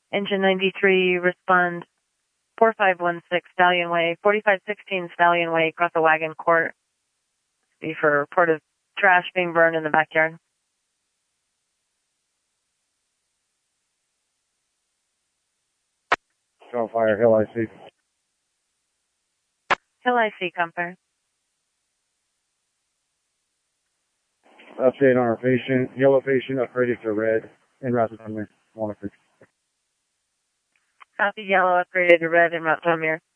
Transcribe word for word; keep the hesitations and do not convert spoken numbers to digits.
Engine ninety-three, respond four five one six Stallion Way, forty-five sixteen Stallion Way, across the Wagon Court. Be for a report of trash being burned in the backyard. Shell fire, Hill I C. Hill I C, Compare. Update on our patient. Yellow patient upgraded to red in Route Monmouth. Copy, yellow upgraded to red in Route Monmouth.